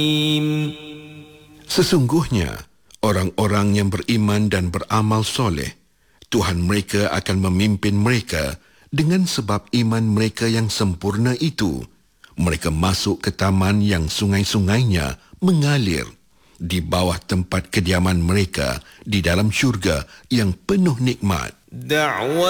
Sesungguhnya, orang-orang yang beriman dan beramal soleh, Tuhan mereka akan memimpin mereka dengan sebab iman mereka yang sempurna itu. Mereka masuk ke taman yang sungai-sungainya mengalir di bawah tempat kediaman mereka di dalam syurga yang penuh nikmat.